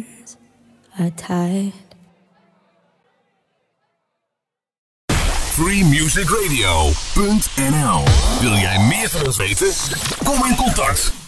hands are tied. freemusicradio.nl. Wil jij meer van ons weten? Kom in contact.